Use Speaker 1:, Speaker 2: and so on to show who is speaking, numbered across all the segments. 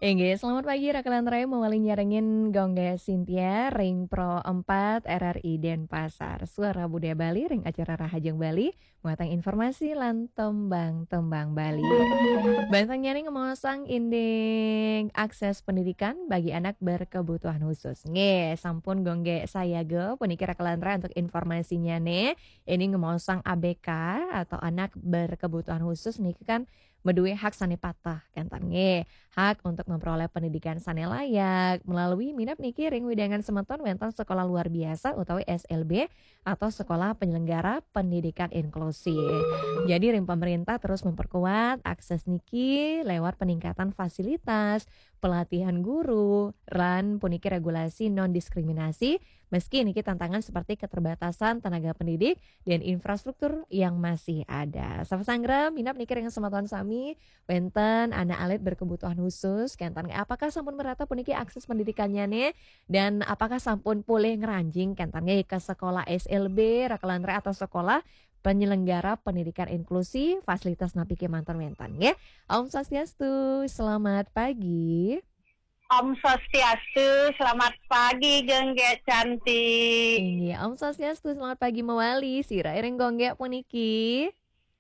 Speaker 1: Selamat pagi Rakalan Raya mawali nyarengin Gongga Cynthia Ring Pro 4 RRI Denpasar. Suara Budaya Bali ring acara Rahajeng Bali muatang informasi lan tembang-tembang Bali. Bantang nyaring ngemosang inding akses pendidikan bagi anak berkebutuhan khusus. Sampun Gongga saya ge puniki Rakalan Raya untuk informasinya nih. Ini ngemosang ABK atau anak berkebutuhan khusus nih kan medue hak sane patah kentan hak untuk memperoleh pendidikan sane layak melalui minap niki ring widangan semeton wonten sekolah luar biasa utawi SLB atau sekolah penyelenggara pendidikan inklusi. Jadi ring pemerintah terus memperkuat akses niki lewat peningkatan fasilitas, pelatihan guru, ran puniki regulasi non diskriminasi meski niki tantangan seperti keterbatasan tenaga pendidik dan infrastruktur yang masih ada. Safasanggra minap niki ring semeton sami wenten anak alit berkebutuhan khusus kentan apakah sampun merata puniki akses pendidikannya nih dan apakah sampun boleh ngeranjing kentan ke sekolah SLB Rakalan Raya atau sekolah penyelenggara pendidikan inklusi fasilitas napike mantan wentan ya. Om Swastiastu, selamat pagi.
Speaker 2: Om Swastiastu, selamat pagi Gengge cantik.
Speaker 1: Iya, Om Swastiastu, selamat pagi mawali. Sira ireng Gongge puniki.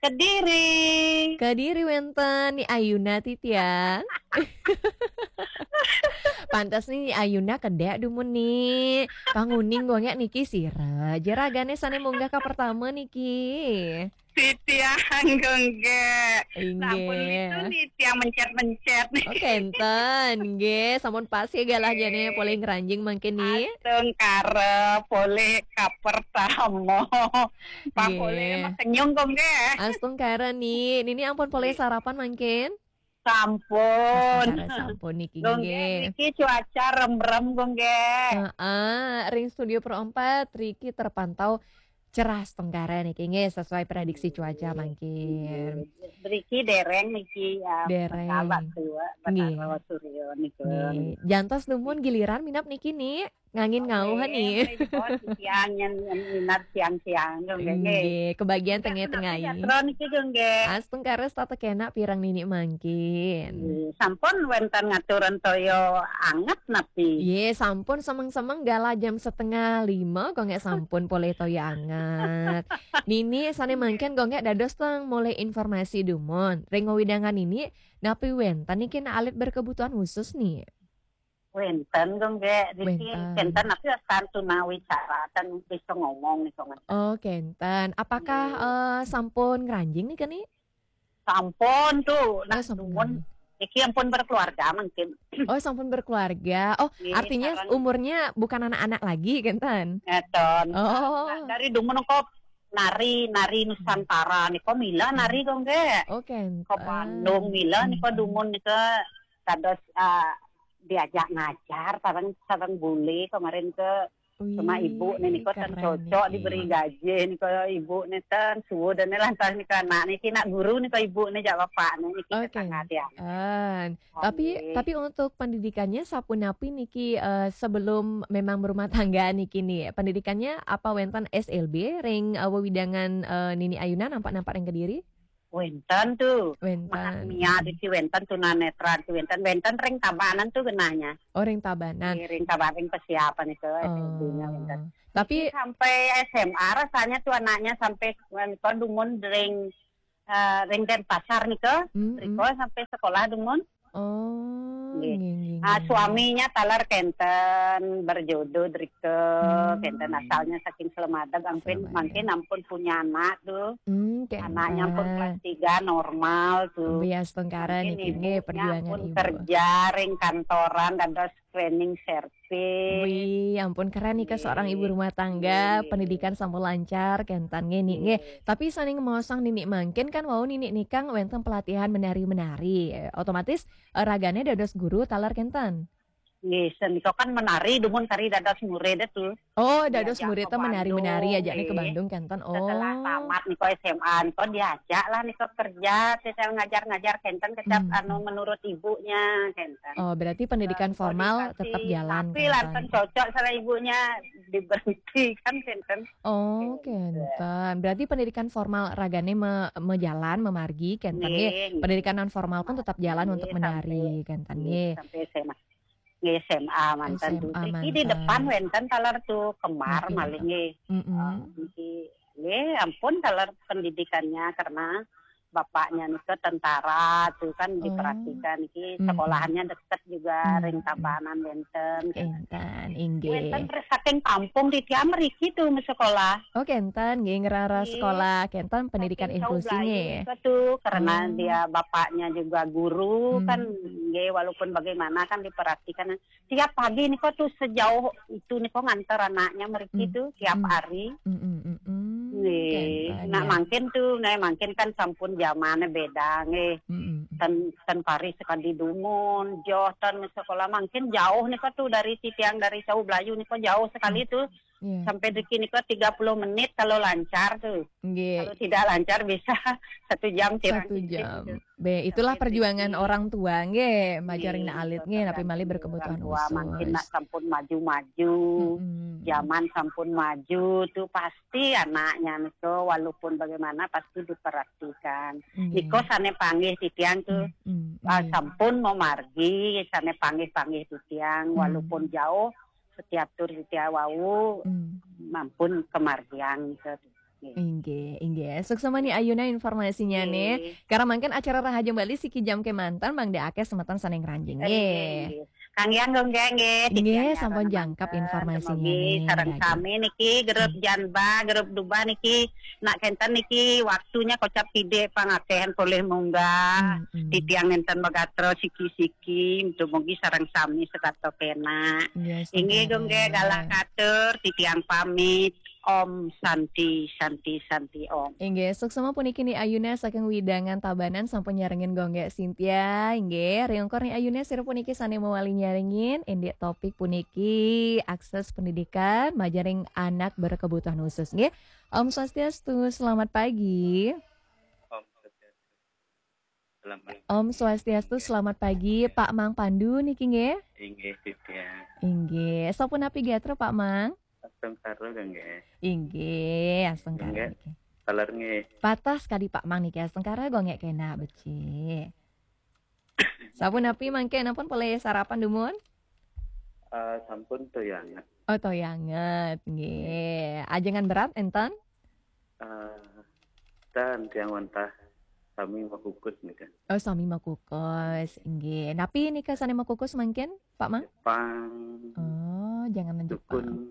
Speaker 1: Kediri wenten ni Ayuna titian. Pantas nih Ayuna kedek dumun nih. Panguning gongnya niki sira. Jeragane sane munggah ka pertama niki.
Speaker 2: Titian Gengge. Sampun itu nih tiang mencet-mencet nih.
Speaker 1: Oke, enten nggih, sampun pasti galah jane boleh ngeranjing mangke nih.
Speaker 2: Aseng kare boleh ka pertama. Pak boleh senyum Gengge.
Speaker 1: Astung kare nih. Nini ampun boleh sarapan mangkin.
Speaker 2: Sampun
Speaker 1: niki
Speaker 2: nggih. Niki cuaca rem-rem Gengge.
Speaker 1: Ring Studio Pro 4 Riki terpantau cerah tenggara niki nggih sesuai prediksi cuaca mangkin.
Speaker 2: Riki dereng niki ya.
Speaker 1: Dereng.
Speaker 2: Betara suryo niki.
Speaker 1: Jantos numun giliran minap niki nih. Ngangin ngauhan nih.
Speaker 2: Siangnya minat siang-siang
Speaker 1: nggih. Kebagian tengah-tengah ini.
Speaker 2: Niki Gengge.
Speaker 1: Astung kares tata kena pirang nini mangkin.
Speaker 2: Sampun wenten ngaturan toyo anget napi.
Speaker 1: Sampun semeng-semeng gala jam 4:30 kok nggak sampun boleh toyo anget. Nini sane mangkin kok nggak dados teng mulai informasi dumon. Ring widangan ini napi wenten niki na alit berkebutuhan khusus nih.
Speaker 2: Wenten Gengge, Riki kenten tapi akan tunawicara dan bisa ngomong nih kok.
Speaker 1: Oh kenten, apakah sampun ngeranjing nih kan nih?
Speaker 2: Sampun tuh, nah
Speaker 1: sampun.
Speaker 2: Iki ampun berkeluarga mungkin.
Speaker 1: Oh sampun berkeluarga, artinya umurnya bukan anak-anak lagi kenten?
Speaker 2: Ngeton. Dari dumun kok nari Nusantara nih kok Mila nari Gengge.
Speaker 1: Oh kenten.
Speaker 2: Kok Bandung Mila nih kok dumun nih ke kados diajak ngajar sarang bule kemarin ke sama ibu nih kok tan cocok diberi gaji nih kok ibu nih tan suwo dan lantas nih anak nih nak guru nih kok ibu nih jak bapak nih sangat ya.
Speaker 1: Tapi untuk pendidikannya sapunapi niki sebelum memang berumah tangga niki nih pendidikannya apa wenten SLB ring wewidangan Nini Ayuna nampak yang Kediri?
Speaker 2: Wenten tuh, Mia di si wenten tunanetra si wenten ring tabanan tuh genahnya.
Speaker 1: Oh ring tabanan.
Speaker 2: Ring tabanan persiapan itu SLB-nya wenten.
Speaker 1: Tapi
Speaker 2: sampai SMA rasanya tuh anaknya sampai dumun ring Denpasar nih ke, Riko sampai sekolah dumun. Suaminya talar kenten berjodoh Drike kenten asalnya saking Selemadag mungkin ampun punya anak tuh anaknya ampun kelas 3 normal tuh
Speaker 1: bias tengkara nih perjuangan ibu
Speaker 2: kerja ring kantoran ada training service.
Speaker 1: Wih, ampun keren nih ke seorang ibu rumah tangga, pendidikan sampun lancar, kentan nge. Tapi saning ngomosang nini mangkin kan wau nini nikang wenten pelatihan menari-menari. Otomatis ragane dados guru talar kentan.
Speaker 2: Nggih, niko kan menari dumun kari dados murid itu.
Speaker 1: Oh, dados
Speaker 2: Diajak
Speaker 1: murid
Speaker 2: ke
Speaker 1: teh menari-menari
Speaker 2: Bandung,
Speaker 1: ajaknya ke
Speaker 2: nggih.
Speaker 1: Bandung kenten.
Speaker 2: Setelah
Speaker 1: Oh.
Speaker 2: tamat niko SMA, niko diajak lah niko kerja, saya ngajar-ngajar kenten kecap menurut ibunya kenten.
Speaker 1: Oh, berarti pendidikan
Speaker 2: Niko
Speaker 1: formal tetap
Speaker 2: dikasih,
Speaker 1: jalan
Speaker 2: tapi lantaran
Speaker 1: kenten.
Speaker 2: cocok sama ibunya diberhentikan kenten.
Speaker 1: Oh, kenten. Berarti pendidikan formal ragane mejalan, memargi kenten nggih.
Speaker 2: Nggih,
Speaker 1: Pendidikan non formal pun tetap jalan untuk menari kenten nggih.
Speaker 2: sampai SMA. Nggih, SMA mantan tuh.
Speaker 1: SMA
Speaker 2: Iki di depan
Speaker 1: mantan.
Speaker 2: wenten talar tuh Kemar
Speaker 1: Niki
Speaker 2: maling nggih. Ampun talar pendidikannya karena bapaknya nih ke tentara tuh kan diperhatikan iki sekolahannya deket juga ring Tabanan wenten.
Speaker 1: Kenten
Speaker 2: Wenten
Speaker 1: inggih.
Speaker 2: saking kampung di Tiamrik itu sekolah.
Speaker 1: Oh, kenten nggih ngerara sekolah kenten pendidikan inklusi nggih.
Speaker 2: Itu karena dia bapaknya juga guru kan nggih walaupun bagaimana kan diperhatikan tiap pagi nih kok tuh sejauh itu nih kok nganter anaknya mereka itu tiap hari. Nih, nak makin kan sampun zamannya beda nih. Tan Paris sekali dumun, jauh tan sekolah makin jauh nih kok tuh dari Titiang dari Cau Belayu nih kok jauh sekali tuh. Sampai di sini kok 30 menit kalau lancar tuh. Kalau tidak lancar bisa 1 jam tirang.
Speaker 1: 1 jam. Itulah perjuangan orang tua nggih, majaring alit nggih napi malih berkebutuhan khusus.
Speaker 2: Makin nak sampun maju-maju. Zaman sampun maju tuh pasti anaknya niko walaupun bagaimana pasti diperhatikan. Niko sane panggih titiang tuh. Sampun mau margi, sane panggih-panggih titiang walaupun jauh setiap tur setiap wau mampun kemargian ke
Speaker 1: Inggih. Suksema nih Ayuna informasinya nih. Karena mangken acara Rahaja Bali siki jam kemantan Bang Deake semeton saneng ranjing nggih.
Speaker 2: Kang Yang nggih.
Speaker 1: Nggih, sampun jangkap informasinya nih.
Speaker 2: Sareng kami niki grup Janba, grup Duba niki nak kenten niki waktunya kocap pide pangakehan boleh munggah. Titiang enten megatro siki-siki mugi sareng sami sekato pena. Inggih nggih galak katur titiang pamit. Om Santi Om.
Speaker 1: Inggih, suksema puniki ni Ayuna saking Widangan Tabanan sampun nyarengin gongge Cynthia. Inggih, riungkor ni Ayuna sira puniki sane mewali nyarengin indek topik puniki akses pendidikan majaring anak berkebutuhan khusus nggih. Om Swastiastu, selamat pagi. Om Swastiastu, selamat pagi. Pak Mang Pandu niki nggih?
Speaker 3: Inggih, Cynthia.
Speaker 1: Inggih, sapunapi gatra Pak Mang?
Speaker 3: Sengkaro nggih.
Speaker 1: Inggih, sengkara niki.
Speaker 3: Kalar nggih.
Speaker 1: Patas kadi Pak Mang niki sengkara gongek kena beci. Sapunapi mangke napa boleh sarapan dumun?
Speaker 3: Sampun toyanget.
Speaker 1: Oh, toyanget nggih. Ajengan berat enten?
Speaker 3: Dan tiang wantah sami makukus nika.
Speaker 1: Oh, sami makukus nggih. Napi nika sane makukus mangken Pak Mang?
Speaker 3: Jepang.
Speaker 1: Oh, jangan Jepang.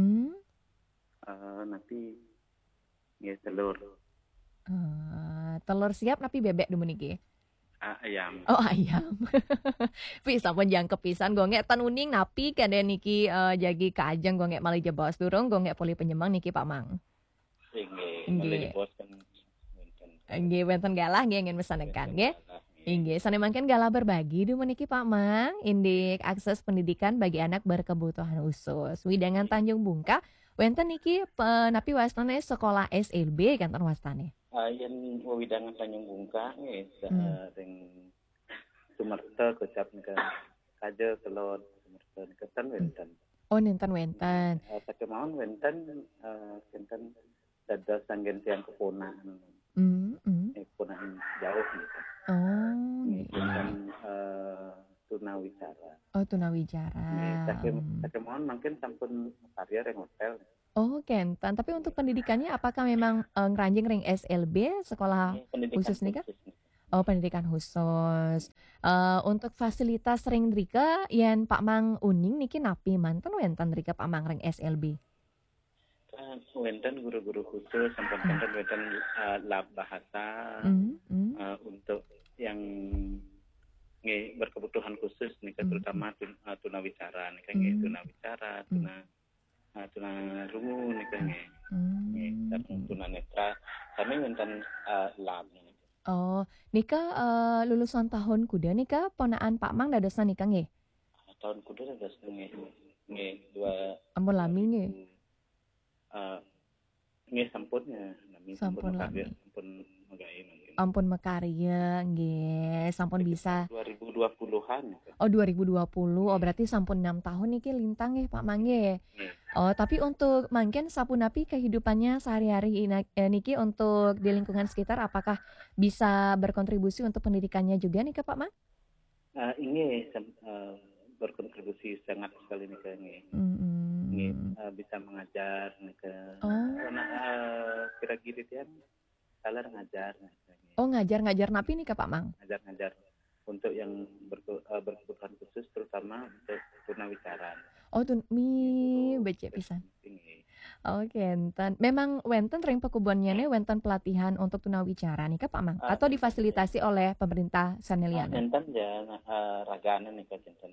Speaker 3: Nanti nggih telur.
Speaker 1: Telur siap napi bebek dumun iki.
Speaker 3: Ayam.
Speaker 1: Oh, ayam. Bisa pun jangkep pisan gongek tan uning napi kade niki jagi kaajeng gongek malih jebos durung gongek poli penyemang niki Pak Mang.
Speaker 3: Nggih.
Speaker 1: Nggih wonten galah nggih ingin mesanekan nggih. Inggih, sane mangken galah berbagi dumun niki Pak Mang, indik akses pendidikan bagi anak berkebutuhan khusus. Widangan Tanjung Bungka, wonten niki napi wastane sekolah SLB kanten wastane.
Speaker 3: Yen widangan Tanjung Bungka nggih sing Sumerta kocap nika kaje telur Sumerta nika ten wenten.
Speaker 1: Oh, nenten.
Speaker 3: Sakemawon wenten kenten dados sanggen tiang keponakan. Keponakan jauh nika.
Speaker 1: Oh,
Speaker 3: dan tunawicara.
Speaker 1: Oh, tunawicara.
Speaker 3: Sakemawon mungkin sampun karya ring hotel.
Speaker 1: Oh, kenten. Tapi untuk pendidikannya apakah memang ngranjing ring SLB sekolah khusus nih kah? Oh, pendidikan khusus. Untuk fasilitas ring drika yang Pak Mang uning niki napi manten wenten drika Pak Mang ring SLB.
Speaker 3: Wenten guru-guru khusus sampai wenten lab bahasa untuk yang berkebutuhan khusus nih terutama tunawicara nih kan tunawicara tunarungu nih kan dan tunanetra kami wenten lab. Oh,
Speaker 1: nika lulusan tahun kuda nika ponaan Pak Mang dadosan nika nggih?
Speaker 3: tahun kuda ada nge dua
Speaker 1: ampun lami nge
Speaker 3: nge sampunnya nami
Speaker 1: sampun lami
Speaker 3: sampun magai mungkin
Speaker 1: ampun makarya nge sampun bisa
Speaker 3: 2020-an
Speaker 1: oh 2020 oh berarti sampun 6 tahun niki lintang ya Pak Mangge. Oh tapi untuk mungkin sapunapi kehidupannya sehari-hari niki untuk di lingkungan sekitar apakah bisa berkontribusi untuk pendidikannya juga nih ke Pak Mang?
Speaker 3: Ini berkontribusi sangat sekali nih kayaknya. Ini bisa mengajar nih ke karena kira-kira dia salah ngajar.
Speaker 1: Oh ngajar napi nih ke Pak Mang?
Speaker 3: Ngajar untuk yang berkebutuhan khusus terutama untuk tunawicara.
Speaker 1: Oh becek pisan. Oke, enten. Memang wenten ring pekubunnya wenten pelatihan untuk tunawicara nih ke Pak Mang atau difasilitasi oleh pemerintah Saneliana?
Speaker 3: Enten ya ragana nih ke enten.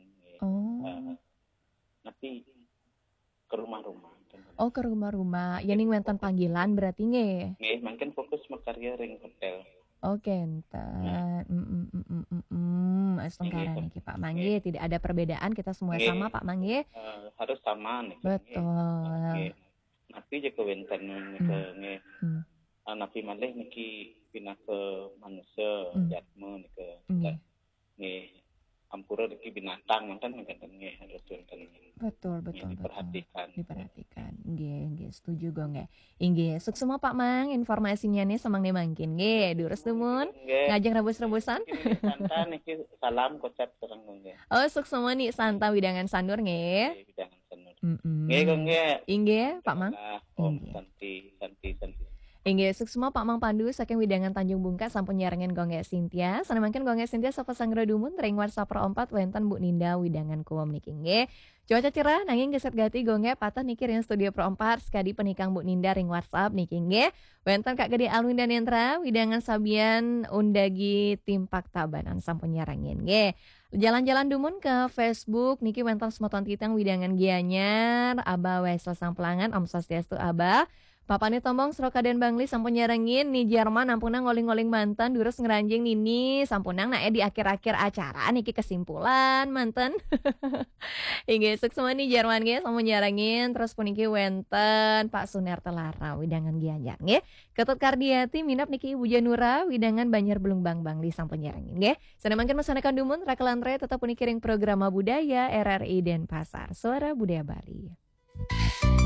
Speaker 3: Tapi ke rumah-rumah.
Speaker 1: Oh ke rumah-rumah. Ya ning wenten panggilan berarti nge?
Speaker 3: Nggih, mungkin fokus makarya ring hotel.
Speaker 1: Oke, enten. Astengkara nih Pak Mangge, tidak ada perbedaan, kita semua sama Pak Mangge.
Speaker 3: Harus sama nih.
Speaker 1: Betul.
Speaker 3: Napi je ke wenten nih napi malih niki pindah ke manusia jatme nih ke nih ampura niki binatang mantan nih harus wenten.
Speaker 1: Betul.
Speaker 3: Diperhatikan.
Speaker 1: Nggih, setuju go nggih. Inggih, suksema Pak Mang informasinya nih semang nih mangkin nggih, durus tumun. Ngajeng rebus-rebusan.
Speaker 3: Santa niki salam kocap terang nggih.
Speaker 1: Oh, suksema nih Santa Widangan Sandur nggih.
Speaker 3: Widangan Sandur. Nggih.
Speaker 1: Inggih, Pak Mang.
Speaker 3: Santi.
Speaker 1: Inggih, suksema Pak Mang Pandu saking Widangan Tanjung Bungka sampun nyarengen Gongge Sintia. Sanemaken Gongge Sintia sapa sangra dumun ring WhatsApp Pro 4 wenten Bu Ninda Widangan Kuom niki nggih. Cuaca cerah nanging geset gati Gongge patah niki ring studio Pro 4 sekadi penikang Bu Ninda ring WhatsApp niki nggih. Wenten Kak Gede Alwin dan Yentra Widangan Sabian undagi Timpak Tabanan sampun nyarengen nggih. Jalan-jalan dumun ke Facebook niki wenten semoton titang Widangan Gianyar Aba Wesa Sang Pelangan Om Swastiastu Aba. Papane tombong Srokaden Bangli sampun nyarengin nih Jerman ampunang ngoling-ngoling mantan durus ngeranjing nini sampunang di akhir-akhir acara niki kesimpulan mantan. Inggih suksema nih Jerman nggih sampun nyarengin terus puniki wenten Pak Sunarto Lara Widangan Gianyar nggih. Ketut Kardiati minap niki Ibu Janura Widangan Banjar Belungbang Bangli sampun nyarengin nggih. Sanemangkeun masanekan dumun rakelantre tetap puniki ring programa budaya RRI Denpasar Suara Budaya Bali.